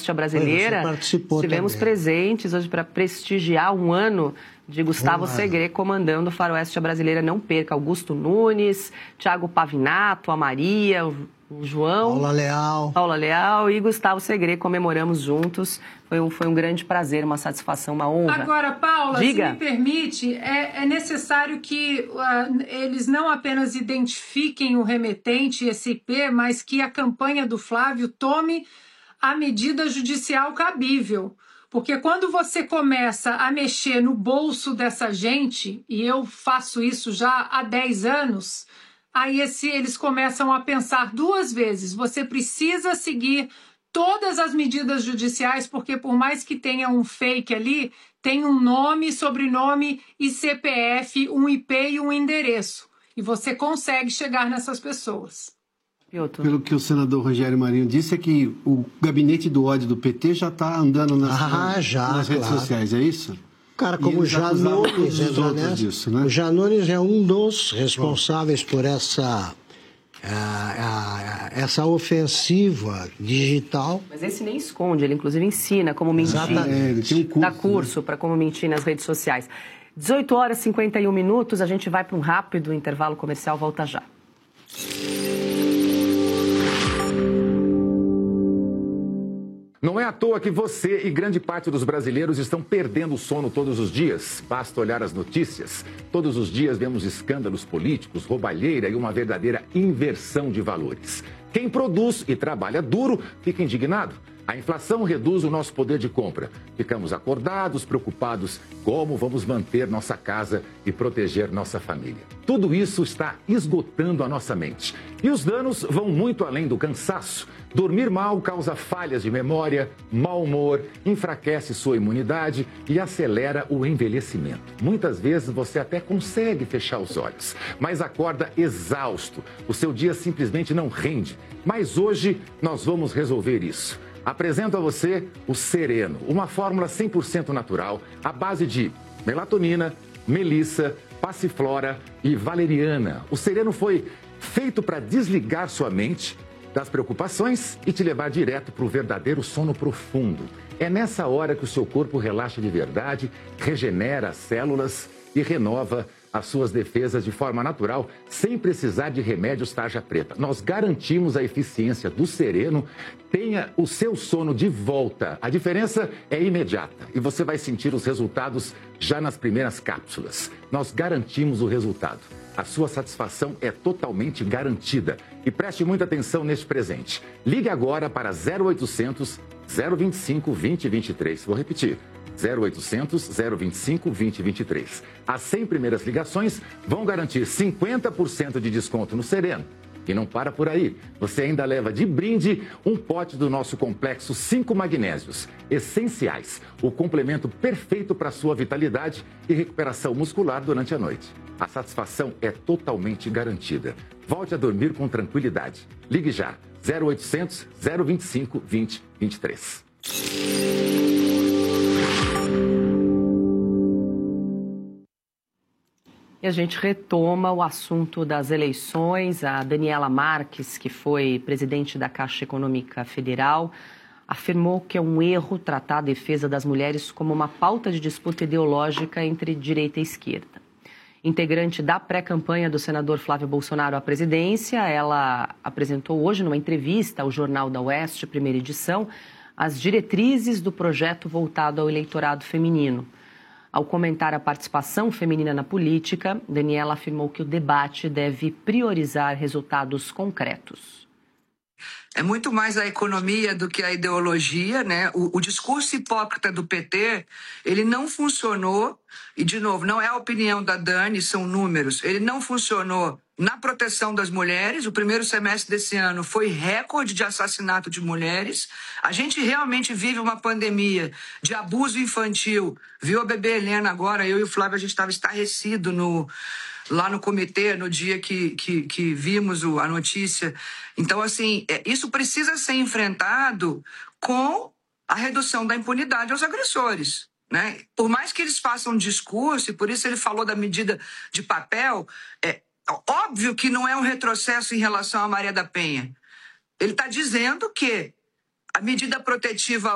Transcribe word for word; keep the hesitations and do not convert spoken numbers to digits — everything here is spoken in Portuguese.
Faroeste Brasileira. Você participou Estivemos também. presentes hoje para prestigiar um ano de Gustavo Olá. Segré comandando o Faroeste Brasileira. Não perca, Augusto Nunes, Thiago Pavinato, a Maria, o João... Paula Leal. Paula Leal e Gustavo Segré, comemoramos juntos. Foi um, foi um grande prazer, uma satisfação, uma honra. Agora, Paula, Diga. se me permite, é, é necessário que uh, eles não apenas identifiquem o remetente, esse I P, mas que a campanha do Flávio tome a medida judicial cabível. Porque quando você começa a mexer no bolso dessa gente, e eu faço isso já há dez anos, aí esse, eles começam a pensar duas vezes. Você precisa seguir todas as medidas judiciais, porque por mais que tenha um fake ali, tem um nome, sobrenome e C P F, um I P e um endereço. E você consegue chegar nessas pessoas. Pelo que o senador Rogério Marinho disse, é que o gabinete do ódio do P T já está andando nas, Ah, já, nas redes claro. sociais, é isso? Cara, como o Janones entra nessa, disso, né? o Janones é um dos responsáveis por essa, a, a, essa ofensiva digital. Mas esse nem esconde, ele inclusive ensina como mentir. É, ele tem um curso, Dá curso, né, para como mentir nas redes sociais. dezoito horas e cinquenta e um minutos, a gente vai para um rápido intervalo comercial, volta já. Não é à toa que você e grande parte dos brasileiros estão perdendo o sono todos os dias. Basta olhar as notícias. Todos os dias vemos escândalos políticos, roubalheira e uma verdadeira inversão de valores. Quem produz e trabalha duro fica indignado. A inflação reduz o nosso poder de compra. Ficamos acordados, preocupados como vamos manter nossa casa e proteger nossa família. Tudo isso está esgotando a nossa mente. E os danos vão muito além do cansaço. Dormir mal causa falhas de memória, mau humor, enfraquece sua imunidade e acelera o envelhecimento. Muitas vezes você até consegue fechar os olhos, mas acorda exausto. O seu dia simplesmente não rende. Mas hoje nós vamos resolver isso. Apresento a você o Sereno, uma fórmula cem por cento natural, à base de melatonina, melissa, passiflora e valeriana. O Sereno foi feito para desligar sua mente das preocupações e te levar direto para o verdadeiro sono profundo. É nessa hora que o seu corpo relaxa de verdade, regenera as células e renova as suas defesas de forma natural, sem precisar de remédios tarja preta. Nós garantimos a eficiência do Sereno. Tenha o seu sono de volta. A diferença é imediata e você vai sentir os resultados já nas primeiras cápsulas. Nós garantimos o resultado. A sua satisfação é totalmente garantida. E preste muita atenção neste presente. Ligue agora para zero oitocentos, zero vinte e cinco, vinte, vinte e três. Vou repetir. zero oitocentos, zero vinte e cinco, vinte, vinte e três. As cem primeiras ligações vão garantir cinquenta por cento de desconto no Sereno. E não para por aí. Você ainda leva de brinde um pote do nosso complexo cinco magnésios, essenciais, o complemento perfeito para a sua vitalidade e recuperação muscular durante a noite. A satisfação é totalmente garantida. Volte a dormir com tranquilidade. Ligue já. zero oitocentos, zero vinte e cinco, vinte, vinte e três. E a gente retoma o assunto das eleições. A Daniela Marques, que foi presidente da Caixa Econômica Federal, afirmou que é um erro tratar a defesa das mulheres como uma pauta de disputa ideológica entre direita e esquerda. Integrante da pré-campanha do senador Flávio Bolsonaro à presidência, ela apresentou hoje numa entrevista ao Jornal da Oeste, primeira edição, as diretrizes do projeto voltado ao eleitorado feminino. Ao comentar a participação feminina na política, Daniela afirmou que o debate deve priorizar resultados concretos. É muito mais a economia do que a ideologia, né? O, o discurso hipócrita do P T, ele não funcionou, e de novo, não é a opinião da Dani, são números, ele não funcionou na proteção das mulheres. O primeiro semestre desse ano foi recorde de assassinato de mulheres. A gente realmente vive uma pandemia de abuso infantil. Viu a bebê Helena agora, eu e o Flávio, a gente estava estarrecido no... lá no comitê, no dia que, que, que vimos o, a notícia. Então, assim, é, isso precisa ser enfrentado com a redução da impunidade aos agressores, né? Por mais que eles façam discurso, e por isso ele falou da medida de papel, é óbvio que não é um retrocesso em relação a Maria da Penha. Ele está dizendo que a medida protetiva